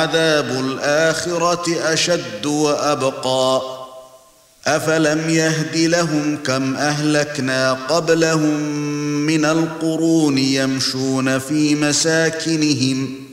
وَلَعَذَابُ الْآخِرَةِ أَشَدُّ وَأَبْقَى أَفَلَمْ يَهْدِ لَهُمْ كَمْ أَهْلَكْنَا قَبْلَهُمْ مِنَ الْقُرُونِ يَمْشُونَ فِي مَسَاكِنِهِمْ